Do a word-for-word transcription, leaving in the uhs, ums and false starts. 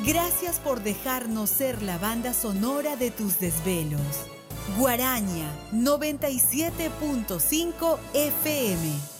Gracias por dejarnos ser la banda sonora de tus desvelos. Guaraña noventa y siete punto cinco F M.